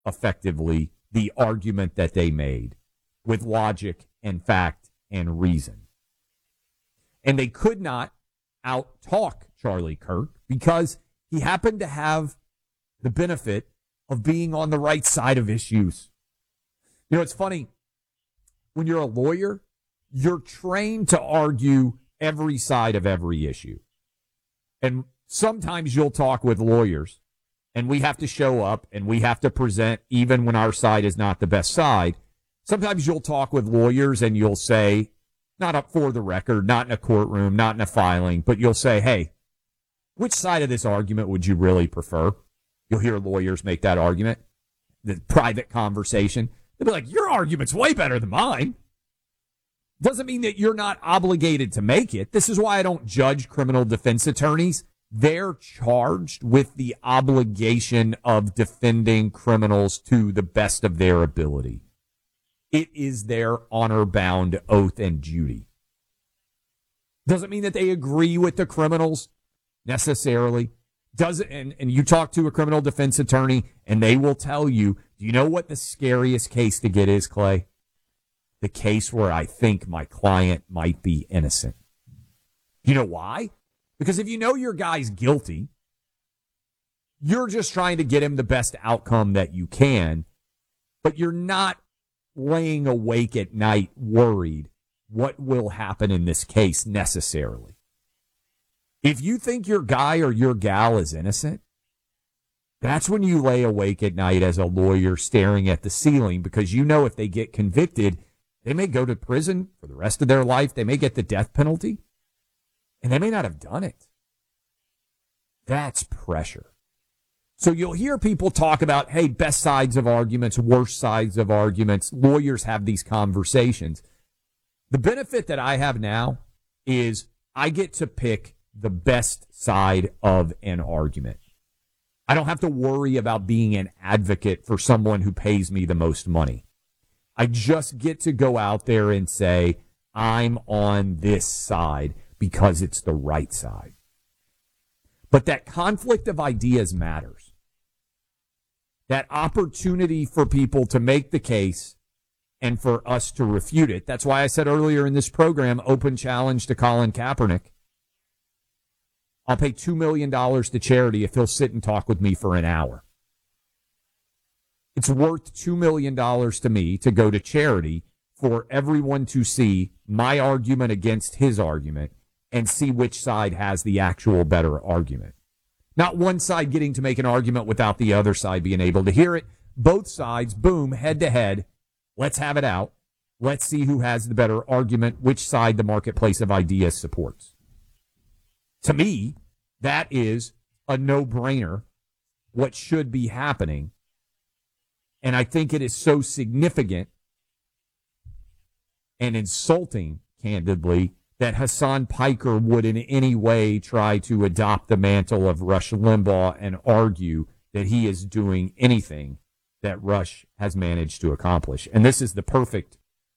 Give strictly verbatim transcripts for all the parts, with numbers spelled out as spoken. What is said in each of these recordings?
effectively the argument that they made with logic and fact and reason. And they could not out-talk Charlie Kirk because he happened to have the benefit of being on the right side of issues. You know, it's funny. When you're a lawyer, you're trained to argue every side of every issue. And sometimes you'll talk with lawyers, and we have to show up, and we have to present even when our side is not the best side. Sometimes you'll talk with lawyers, and you'll say, not up for the record, not in a courtroom, not in a filing, but you'll say, hey, which side of this argument would you really prefer? You'll hear lawyers make that argument, the private conversation. They'll be like, your argument's way better than mine. Doesn't mean that you're not obligated to make it. This is why I don't judge criminal defense attorneys. They're charged with the obligation of defending criminals to the best of their ability. It is their honor-bound oath and duty. Doesn't mean that they agree with the criminals necessarily. Doesn't, and, and you talk to a criminal defense attorney, and they will tell you, do you know what the scariest case to get is, Clay? The case where I think my client might be innocent. You know why? Because if you know your guy's guilty, you're just trying to get him the best outcome that you can, but you're not laying awake at night worried what will happen in this case necessarily. If you think your guy or your gal is innocent, that's when you lay awake at night as a lawyer staring at the ceiling, because you know if they get convicted, they may go to prison for the rest of their life. They may get the death penalty, and they may not have done it. That's pressure. So you'll hear people talk about, hey, best sides of arguments, worst sides of arguments. Lawyers have these conversations. The benefit that I have now is I get to pick the best side of an argument. I don't have to worry about being an advocate for someone who pays me the most money. I just get to go out there and say, I'm on this side because it's the right side. But that conflict of ideas matters. That opportunity for people to make the case and for us to refute it. That's why I said earlier in this program, open challenge to Colin Kaepernick. I'll pay two million dollars to charity if he'll sit and talk with me for an hour. It's worth two million dollars to me to go to charity for everyone to see my argument against his argument and see which side has the actual better argument. Not one side getting to make an argument without the other side being able to hear it. Both sides, boom, head to head. Let's have it out. Let's see who has the better argument, which side the marketplace of ideas supports. To me, that is a no-brainer, what should be happening. And I think it is so significant and insulting, candidly, that Hassan Piker would in any way try to adopt the mantle of Rush Limbaugh and argue that he is doing anything that Rush has managed to accomplish. And this is the perfect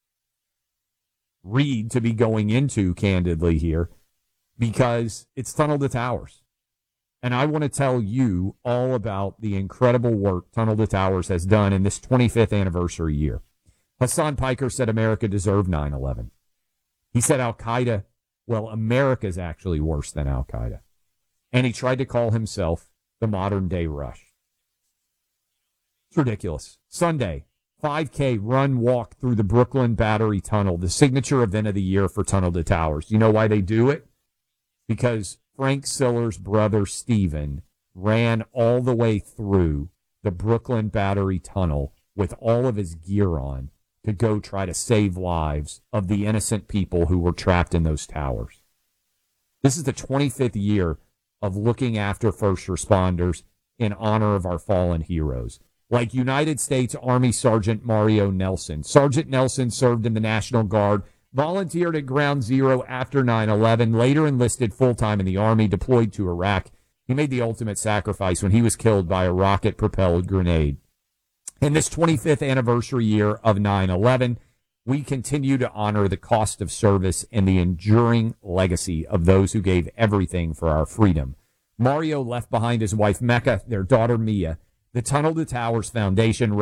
read to be going into, candidly, here, because it's Tunnel to Towers. And I want to tell you all about the incredible work Tunnel to Towers has done in this twenty-fifth anniversary year. Hassan Piker said America deserved nine eleven. He said Al-Qaeda, well, America's actually worse than Al-Qaeda. And he tried to call himself the modern-day Rush. It's ridiculous. Sunday, five K run walk through the Brooklyn Battery Tunnel, the signature event of the year for Tunnel to Towers. You know why they do it? Because Frank Siller's brother, Steven, ran all the way through the Brooklyn Battery Tunnel with all of his gear on to go try to save lives of the innocent people who were trapped in those towers. This is the twenty-fifth year of looking after first responders in honor of our fallen heroes, like United States Army Sergeant Mario Nelson. Sergeant Nelson served in the National Guard, volunteered at Ground Zero after nine eleven, later enlisted full-time in the Army, deployed to Iraq. He made the ultimate sacrifice when he was killed by a rocket-propelled grenade. In this twenty-fifth anniversary year of nine eleven, we continue to honor the cost of service and the enduring legacy of those who gave everything for our freedom. Mario left behind his wife, Mecca, their daughter, Mia, The Tunnel to Towers Foundation